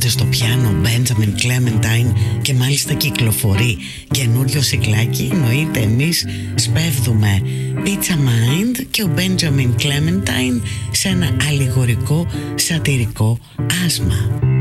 παίζεται στο πιάνο Benjamin Clementine και μάλιστα κυκλοφορεί καινούριο σικλάκι, εννοείται εμείς σπέβδουμε Pizza Mind και ο Benjamin Clementine σε ένα αλληγορικό σατυρικό άσμα.